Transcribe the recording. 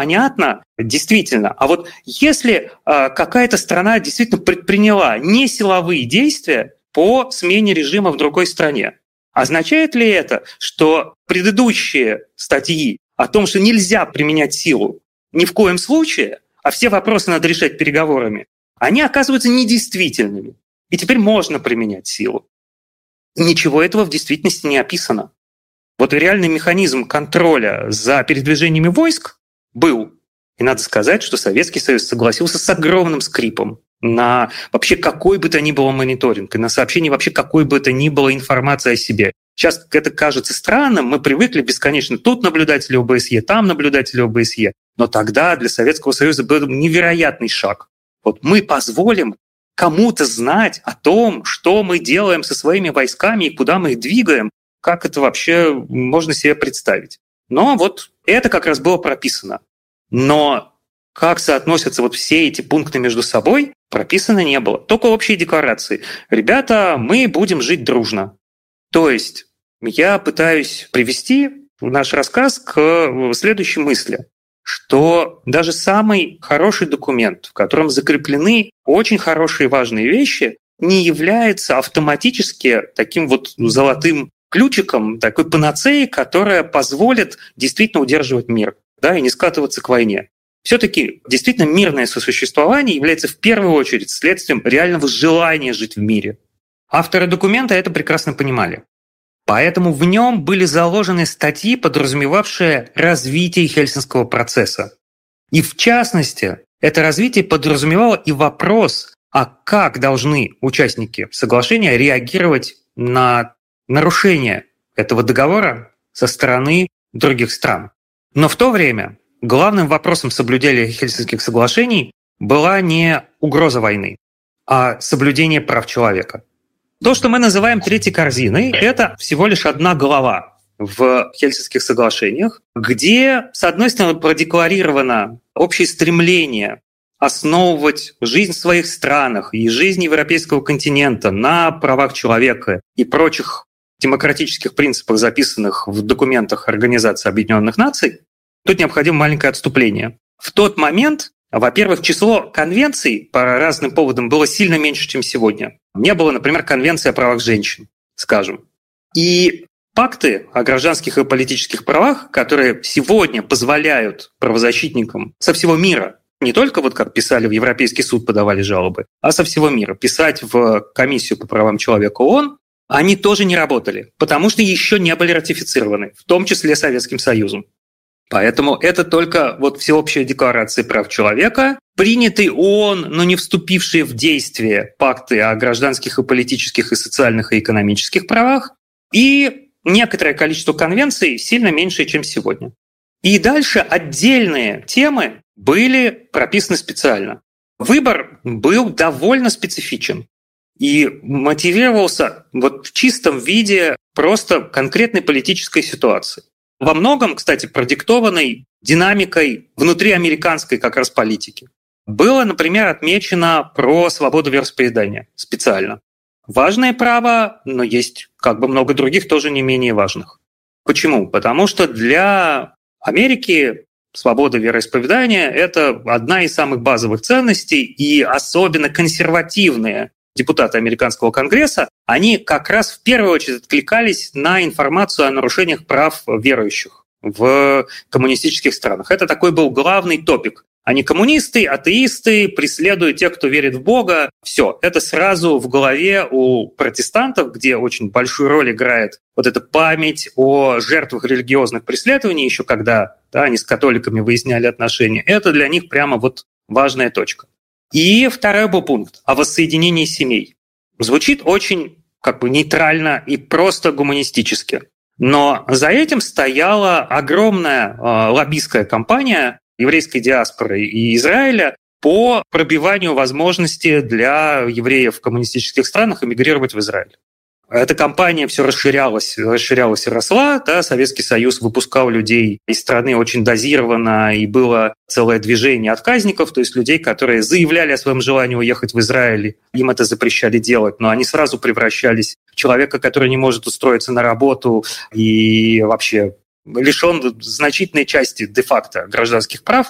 понятно, действительно. А вот если какая-то страна действительно предприняла не силовые действия по смене режима в другой стране, означает ли это, что предыдущие статьи о том, что нельзя применять силу ни в коем случае, а все вопросы надо решать переговорами, они оказываются недействительными. И теперь можно применять силу. Ничего этого в действительности не описано. Вот реальный механизм контроля за передвижениями войск был. И надо сказать, что Советский Союз согласился с огромным скрипом на вообще какой бы то ни было мониторинг, и на сообщение вообще какой бы то ни было информации о себе. Сейчас это кажется странным, мы привыкли бесконечно тут наблюдатели ОБСЕ, там наблюдатели ОБСЕ. Но тогда для Советского Союза был невероятный шаг. Вот мы позволим кому-то знать о том, что мы делаем со своими войсками и куда мы их двигаем, как это вообще можно себе представить. Но вот это как раз было прописано. Но как соотносятся вот все эти пункты между собой, прописано не было. Только общие декларации. Ребята, мы будем жить дружно. То есть я пытаюсь привести наш рассказ к следующей мысли, что даже самый хороший документ, в котором закреплены очень хорошие и важные вещи, не является автоматически таким вот золотым ключиком, такой панацеей, которая позволит действительно удерживать мир, да, и не скатываться к войне. Все-таки действительно мирное сосуществование является в первую очередь следствием реального желания жить в мире. Авторы документа это прекрасно понимали. Поэтому в нем были заложены статьи, подразумевавшие развитие Хельсинского процесса. И в частности, это развитие подразумевало и вопрос, а как должны участники соглашения реагировать на нарушение этого договора со стороны других стран. Но в то время главным вопросом соблюдения Хельсинских соглашений была не угроза войны, а соблюдение прав человека. То, что мы называем третьей корзиной, это всего лишь одна глава в Хельсинских соглашениях, где, с одной стороны, продекларировано общее стремление основывать жизнь в своих странах и жизнь европейского континента на правах человека и прочих демократических принципах, записанных в документах Организации Объединенных Наций. Тут необходимо маленькое отступление. В тот момент, во-первых, число конвенций по разным поводам было сильно меньше, чем сегодня. Не было, например, конвенции о правах женщин, скажем. И пакты о гражданских и политических правах, которые сегодня позволяют правозащитникам со всего мира, не только вот как писали в Европейский суд, подавали жалобы, а со всего мира, писать в Комиссию по правам человека ООН, они тоже не работали, потому что еще не были ратифицированы, в том числе Советским Союзом. Поэтому это только вот всеобщая декларация прав человека, принятые ООН, но не вступившие в действие пакты о гражданских и политических и социальных и экономических правах, и некоторое количество конвенций сильно меньше, чем сегодня. И дальше отдельные темы были прописаны специально. Выбор был довольно специфичен и мотивировался вот в чистом виде просто конкретной политической ситуации. Во многом, кстати, продиктованной динамикой внутриамериканской как раз политики. Было, например, отмечено про свободу вероисповедания специально. Важное право, но есть как бы много других тоже не менее важных. Почему? Потому что для Америки свобода вероисповедания – это одна из самых базовых ценностей, и особенно консервативные депутаты Американского Конгресса, они как раз в первую очередь откликались на информацию о нарушениях прав верующих в коммунистических странах. Это такой был главный топик. Они коммунисты, атеисты, преследуют тех, кто верит в Бога. Все, это сразу в голове у протестантов, где очень большую роль играет вот эта память о жертвах религиозных преследований, еще когда они с католиками выясняли отношения. Это для них прямо вот важная точка. И второй был пункт о воссоединении семей. Звучит очень как бы нейтрально и просто гуманистически. Но за этим стояла огромная лоббистская кампания еврейской диаспоры и Израиля по пробиванию возможности для евреев в коммунистических странах эмигрировать в Израиль. Эта кампания все расширялась и росла. Да, Советский Союз выпускал людей из страны очень дозированно, и было целое движение отказников, то есть людей, которые заявляли о своем желании уехать в Израиль, им это запрещали делать, но они сразу превращались в человека, который не может устроиться на работу и вообще лишен значительной части де-факто гражданских прав.